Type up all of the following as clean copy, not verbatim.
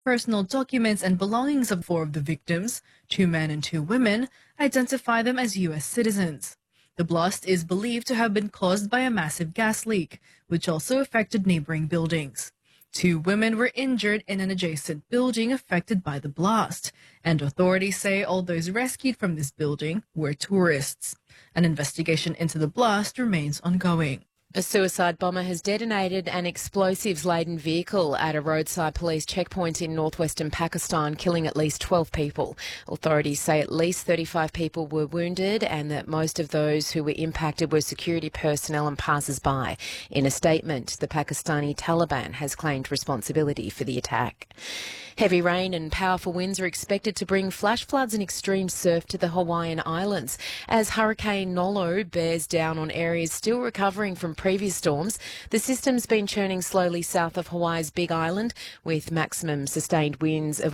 Personal documents and belongings of 4 of the victims, 2 men and 2 women, identify them as U.S. citizens. The blast is believed to have been caused by a massive gas leak, which also affected neighboring buildings. 2 women were injured in an adjacent building affected by the blast, and authorities say all those rescued from this building were tourists. An investigation into the blast remains ongoing. A suicide bomber has detonated an explosives-laden vehicle at a roadside police checkpoint in northwestern Pakistan, killing at least 12 people. Authorities say at least 35 people were wounded and that most of those who were impacted were security personnel and passers-by. In a statement, the Pakistani Taliban has claimed responsibility for the attack. Heavy rain and powerful winds are expected to bring flash floods and extreme surf to the Hawaiian Islands as Hurricane Nolo bears down on areas still recovering from previous storms. The system's been churning slowly south of Hawaii's Big Island with maximum sustained winds of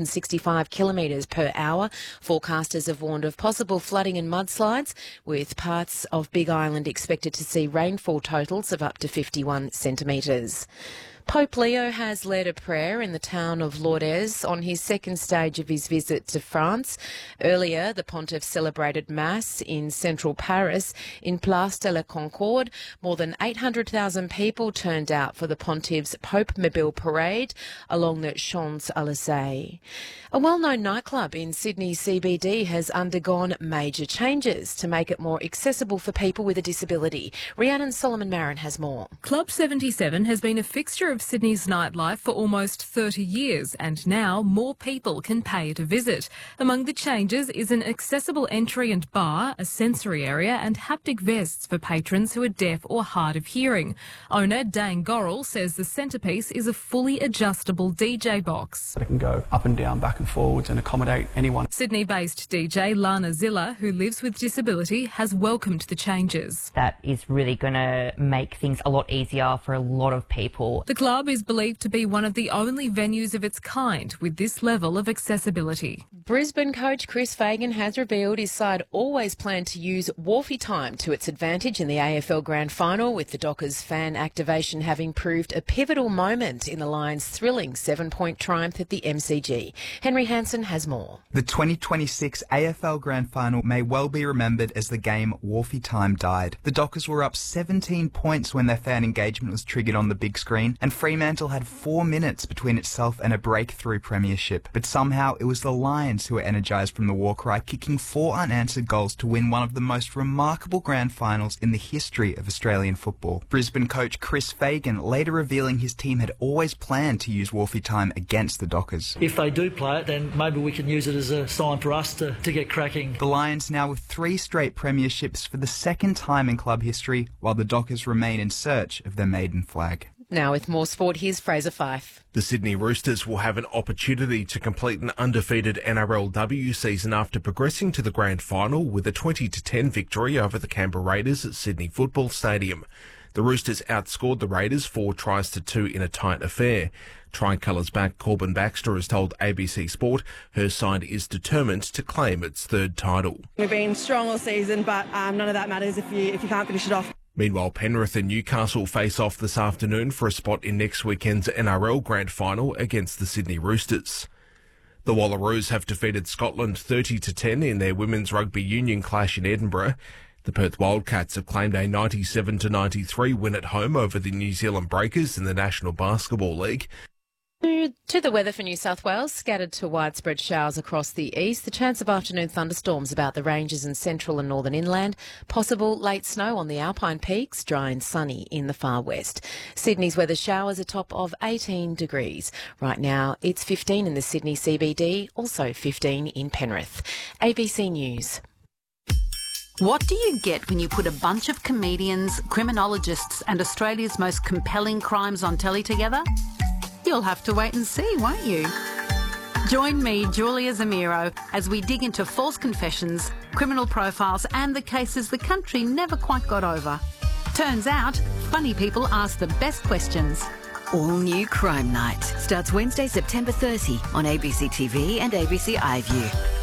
165 kilometres per hour. Forecasters have warned of possible flooding and mudslides, with parts of Big Island expected to see rainfall totals of up to 51 centimetres. Pope Leo has led a prayer in the town of Lourdes on his second stage of his visit to France. Earlier, the pontiff celebrated Mass in central Paris in Place de la Concorde. More than 800,000 people turned out for the pontiff's Pope Mobile parade along the Champs-Élysées. A well-known nightclub in Sydney CBD has undergone major changes to make it more accessible for people with a disability. Rhiannon Solomon-Marin has more. Club 77 has been a fixture of Sydney's nightlife for almost 30 years, and now more people can pay to visit. Among the changes is an accessible entry and bar, a sensory area and haptic vests for patrons who are deaf or hard of hearing. Owner Dane Gorrell says the centrepiece is a fully adjustable DJ box. It can go up and down, back and forwards and accommodate anyone. Sydney-based DJ Lana Zilla, who lives with disability, has welcomed the changes. That is really going to make things a lot easier for a lot of people. The club is believed to be one of the only venues of its kind with this level of accessibility. Brisbane coach Chris Fagan has revealed his side always planned to use Wharfie time to its advantage in the AFL Grand Final, with the Dockers fan activation having proved a pivotal moment in the Lions' thrilling 7-point triumph at the MCG. Henry Hansen has more. The 2026 AFL Grand Final may well be remembered as the game Wharfie time died. The Dockers were up 17 points when their fan engagement was triggered on the big screen, and Fremantle had 4 minutes between itself and a breakthrough premiership. But somehow it was the Lions who were energised from the war cry, kicking 4 unanswered goals to win one of the most remarkable grand finals in the history of Australian football. Brisbane coach Chris Fagan later revealing his team had always planned to use Wharfie time against the Dockers. If they do play it, then maybe we can use it as a sign for us to get cracking. The Lions now with 3 straight premierships for the second time in club history, while the Dockers remain in search of their maiden flag. Now with more sport, here's Fraser Fife. The Sydney Roosters will have an opportunity to complete an undefeated NRLW season after progressing to the grand final with a 20-10 victory over the Canberra Raiders at Sydney Football Stadium. The Roosters outscored the Raiders 4-2 in a tight affair. Tricolour's back Corbin Baxter has told ABC Sport her side is determined to claim its third title. We've been strong all season, but none of that matters if you can't finish it off. Meanwhile, Penrith and Newcastle face off this afternoon for a spot in next weekend's NRL Grand Final against the Sydney Roosters. The Wallaroos have defeated Scotland 30-10 in their women's rugby union clash in Edinburgh. The Perth Wildcats have claimed a 97-93 win at home over the New Zealand Breakers in the National Basketball League. To the weather for New South Wales, scattered to widespread showers across the east. The chance of afternoon thunderstorms about the ranges and central and northern inland. Possible late snow on the Alpine peaks, dry and sunny in the far west. Sydney's weather showers a top of 18 degrees. Right now it's 15 in the Sydney CBD, also 15 in Penrith. ABC News. What do you get when you put a bunch of comedians, criminologists and Australia's most compelling crimes on telly together? You'll have to wait and see, won't you? Join me, Julia Zamiro, as we dig into false confessions, criminal profiles and the cases the country never quite got over. Turns out, funny people ask the best questions. All new Crime Night starts Wednesday, September 30 on ABC TV and ABC iView.